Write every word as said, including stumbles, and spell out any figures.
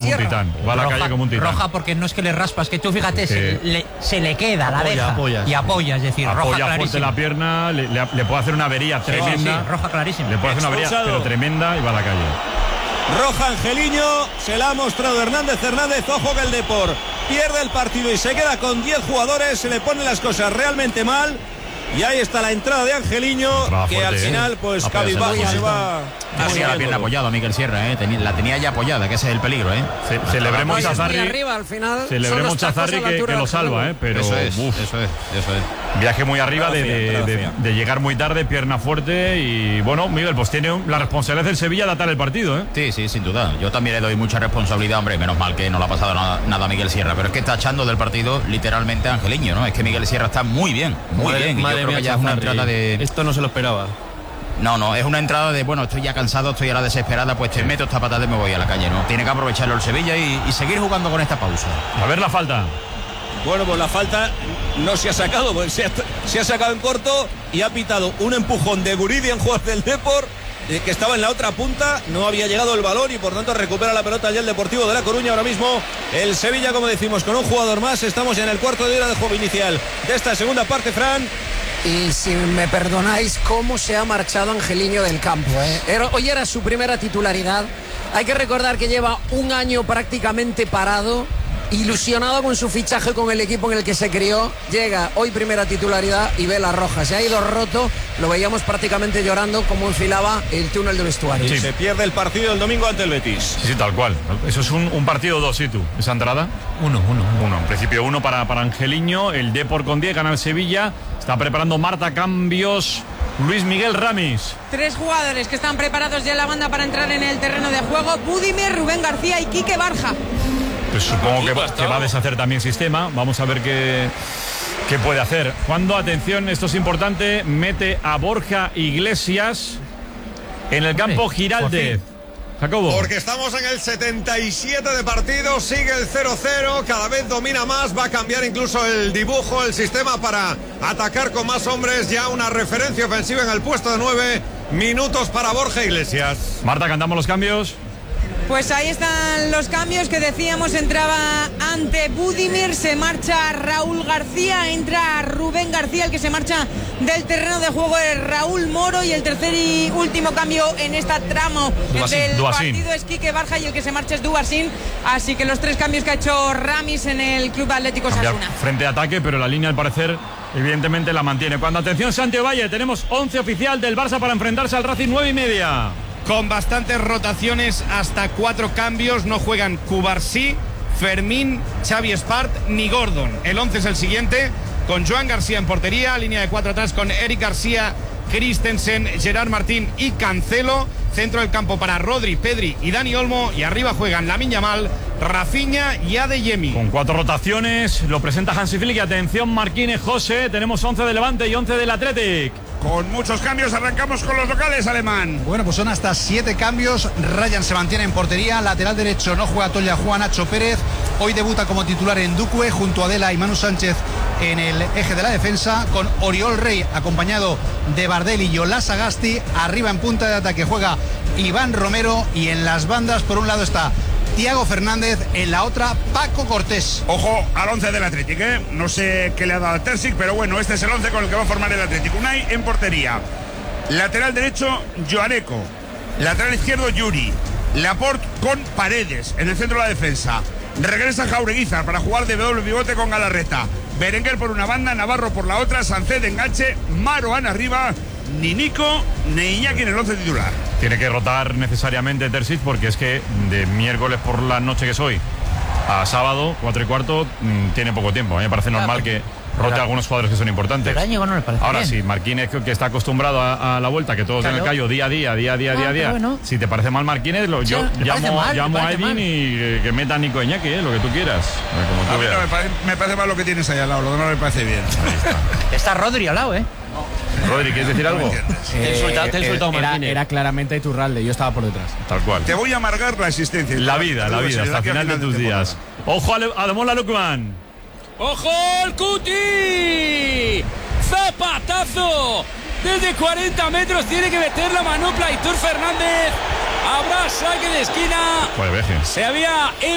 un titán. Va a la calle como un titán. Roja porque no es que le raspas, que tú fíjate, Sí. se, le, se le queda, la Apoya, deja apoya. y apoya, es decir, roja Apoya fuerte clarísima. la pierna, le, le, le puede hacer una avería Sí, sí, tremenda. sí, roja clarísima. Le puede hacer una avería, Expulsado. pero tremenda, y va a la calle. Roja Angeliño, se la ha mostrado Hernández Hernández. Ojo que el Depor pierde el partido y se queda con diez jugadores. Se le ponen las cosas realmente mal. Y ahí está la entrada de Angeliño, Entrada que fuerte, al final, pues Apoya cabizbajo esa se bola. va. Así a la pierna apoyada Miquel Sierra, ¿eh? Teni- la tenía ya apoyada, que ese es el peligro, ¿eh? Ce- celebremos Muy a Zarri, arriba al final. celebremos son a los tacos Zarri a la que, altura que lo del salva, juego. ¿eh? Pero eso es, uf, eso es, eso es. viaje muy arriba de, de- Entrada de- fea. de llegar muy tarde, pierna fuerte. Y bueno, Miguel, pues tiene un- la responsabilidad del Sevilla de atar el partido, ¿eh? Sí, sí, sin duda. Yo también le doy mucha responsabilidad, hombre, menos mal que no le ha pasado nada, nada a Miguel Sierra, pero es que está echando del partido literalmente a Angeliño, ¿no? Es que Miguel Sierra está muy bien, muy Madre- bien. Y yo madre creo mía, que ya es una Chazarri, entrada de... Esto no se lo esperaba. No, no, es una entrada de, bueno, estoy ya cansado, estoy a la desesperada, pues te meto esta patada y me voy a la calle, ¿no? Tiene que aprovecharlo el Sevilla y, y seguir jugando con esta pausa. A ver la falta. Bueno, pues la falta no se ha sacado, pues se ha, se ha sacado en corto y ha pitado un empujón de Guridi en jugador del Depor, eh, que estaba en la otra punta, no había llegado el balón y por tanto recupera la pelota ya el Deportivo de La Coruña. Ahora mismo el Sevilla, como decimos, con un jugador más. Estamos ya en el cuarto de hora de juego inicial de esta segunda parte, Fran. Y si me perdonáis, cómo se ha marchado Angeliño del campo, ¿eh? Era- hoy era su primera titularidad. Hay que recordar que lleva un año prácticamente parado, ilusionado con su fichaje con el equipo en el que se crió. Llega hoy primera titularidad y ve la roja. Se ha ido roto, lo veíamos prácticamente llorando como enfilaba el túnel de vestuario. Sí. Se pierde el partido el domingo ante el Betis. Sí, sí, tal cual. Eso es un, un partido dos, ¿sí tú? Esa entrada. Uno, uno. Uno, en principio uno para, para Angeliño. El Depor con diez, gana el Sevilla. Está preparando Marta cambios. Luis Miguel Ramis. Tres jugadores que están preparados ya en la banda para entrar en el terreno de juego: Budimir, Rubén García y Quique Barja. Pues supongo que va, que va a deshacer también sistema. Vamos a ver qué, qué puede hacer. Cuando, atención, esto es importante, mete a Borja Iglesias en el campo Hombre, Giraldez. Jacobo. Porque estamos en el setenta y siete de partido, sigue el cero cero, cada vez domina más, va a cambiar incluso el dibujo, el sistema para atacar con más hombres, ya una referencia ofensiva en el puesto de nueve, minutos para Borja Iglesias. Marta, cantamos los cambios. Pues ahí están los cambios que decíamos. Entraba ante Budimir, se marcha Raúl García, entra Rubén García. El que se marcha del terreno de juego es Raúl Moro, y el tercer y último cambio en esta tramo Duasin, del Duasin. partido es Quique Barja, y el que se marcha es Duasin. Así que los tres cambios que ha hecho Ramis en el Club Atlético Cambiar Osasuna. frente a ataque, pero la línea al parecer evidentemente la mantiene. Cuando, atención, Santiago Valle, tenemos once oficial del Barça para enfrentarse al Racing, nueve y media. Con bastantes rotaciones, hasta cuatro cambios. No juegan Cubarsí, Fermín, Xavi Espart ni Gordon. El once es el siguiente, con Joan García en portería, línea de cuatro atrás con Eric García, Christensen, Gerard Martín y Cancelo. Centro del campo para Rodri, Pedri y Dani Olmo, y arriba juegan Lamine Yamal, Rafinha y Adeyemi. Con cuatro rotaciones, lo presenta Hansi Flick. Y atención, Marquínez, José, tenemos once de Levante y once del Athletic. Con muchos cambios, arrancamos con los locales, Alemán. Bueno, pues son hasta siete cambios. Ryan se mantiene en portería. Lateral derecho no juega Toya, juega Nacho Pérez. Hoy debuta como titular en Duque junto a Adela y Manu Sánchez en el eje de la defensa, con Oriol Rey acompañado de Bardel y Yolas Sagasti. Arriba en punta de ataque juega Iván Romero, y en las bandas por un lado está Thiago Fernández, en la otra Paco Cortés. Ojo al once del Atlético, ¿eh? No sé qué le ha dado al Terzic, pero bueno, este es el once con el que va a formar el Atlético. Unai en portería. Lateral derecho, Joaneco. Lateral izquierdo, Yuri. Laporte con Paredes en el centro de la defensa. Regresa Jaureguizar para jugar de doble pivote con Galarreta. Berenguer por una banda, Navarro por la otra, Sánchez de enganche, Maroán arriba. Ni Nico ni Iñaki en el once titular. Tiene que rotar necesariamente Terzic, porque es que de miércoles por la noche que soy a sábado, cuatro y cuarto, mmm, tiene poco tiempo. A mí me parece normal que rote a algunos jugadores que son importantes. Pero a Íñigo no le parece Ahora bien. sí, Marquínez, que está acostumbrado a, a la vuelta, que todos Claro. en el callo día a día, día a día, Ah, día a día. pero bueno. Si te parece mal Marquínez, lo, yo Sí, le parece llamo, mal, le llamo a parece Edin mal. y eh, que meta a Nico Iñaki, eh, lo que tú quieras. Eh, Como tú A mí no veas. me, parece, me parece mal lo que tienes ahí al lado, lo demás me parece bien. Está Rodri al lado, ¿eh? Rodri, ¿quieres decir algo? Te he insultado, te he insultado, era, Martínez. era claramente Iturralde, yo estaba por detrás. Tal cual. Te voy a amargar la existencia. La vida, la vida, hasta el aquí a final de tus temporada. días. Ojo a, Le- a Demola Lukman. ¡Ojo el Cuti! ¡Zapatazo! Desde cuarenta metros tiene que meter la manopla Aitor Fernández. Habrá saque de esquina. Pues veje. Se había